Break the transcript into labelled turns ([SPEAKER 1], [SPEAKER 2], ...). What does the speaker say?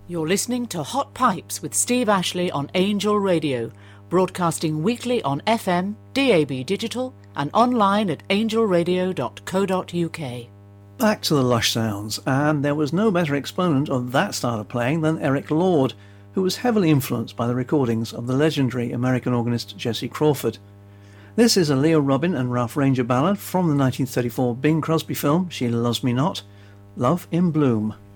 [SPEAKER 1] You're listening to Hot Pipes with Steve Ashley on Angel Radio, broadcasting weekly on FM, DAB Digital and online at angelradio.co.uk.
[SPEAKER 2] Back to the lush sounds, and there was no better exponent of that style of playing than Eric Lord, who was heavily influenced by the recordings of the legendary American organist Jesse Crawford. This is a Leo Robin and Ralph Ranger ballad from the 1934 Bing Crosby film She Loves Me Not, Love in Bloom.